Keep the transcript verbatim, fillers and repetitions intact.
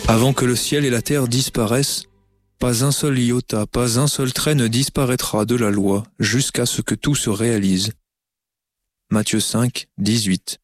Avant que le ciel et la terre disparaissent, pas un seul iota, pas un seul trait ne disparaîtra de la loi jusqu'à ce que tout se réalise. Matthieu cinq, dix-huit.